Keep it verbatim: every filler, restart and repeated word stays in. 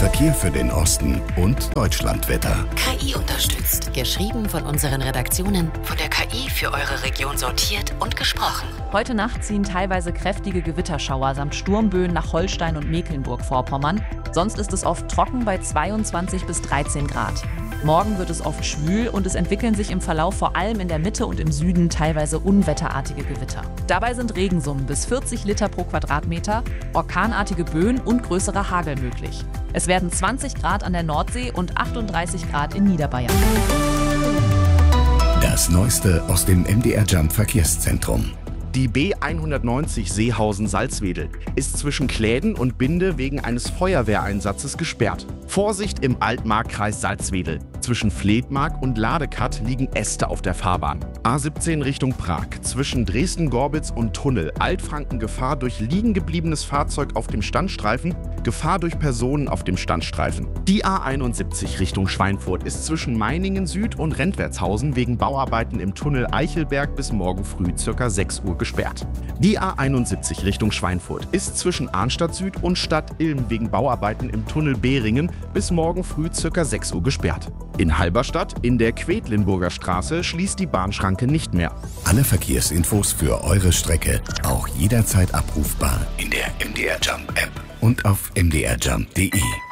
Verkehr für den Osten und Deutschlandwetter. K I unterstützt. Geschrieben von unseren Redaktionen, von der K I für eure Region sortiert und gesprochen. Heute Nacht ziehen teilweise kräftige Gewitterschauer samt Sturmböen nach Holstein und Mecklenburg-Vorpommern. Sonst ist es oft trocken bei zweiundzwanzig bis dreizehn Grad. Morgen wird es oft schwül und es entwickeln sich im Verlauf vor allem in der Mitte und im Süden teilweise unwetterartige Gewitter. Dabei sind Regensummen bis vierzig Liter pro Quadratmeter, orkanartige Böen und größerer Hagel möglich. Es werden zwanzig Grad an der Nordsee und achtunddreißig Grad in Niederbayern. Das Neueste aus dem M D R Jump Verkehrszentrum. Die B hundertneunzig Seehausen-Salzwedel ist zwischen Kläden und Binde wegen eines Feuerwehreinsatzes gesperrt. Vorsicht im Altmarkkreis Salzwedel. Zwischen Fledmark und Ladekatt liegen Äste auf der Fahrbahn. A siebzehn Richtung Prag. Zwischen Dresden-Gorbitz und Tunnel. Altfranken Gefahr durch liegen gebliebenes Fahrzeug auf dem Standstreifen. Gefahr durch Personen auf dem Standstreifen. Die A einundsiebzig Richtung Schweinfurt ist zwischen Meiningen Süd und Rentwertshausen wegen Bauarbeiten im Tunnel Eichelberg bis morgen früh ca. sechs Uhr gesperrt. Die A einundsiebzig Richtung Schweinfurt ist zwischen Arnstadt Süd und Stadt Ilm wegen Bauarbeiten im Tunnel Behringen bis morgen früh ca. sechs Uhr gesperrt. In Halberstadt in der Quedlinburger Straße schließt die Bahnschranke nicht mehr. Alle Verkehrsinfos für eure Strecke auch jederzeit abrufbar in der M D R Jump App und auf m d r jump punkt d e.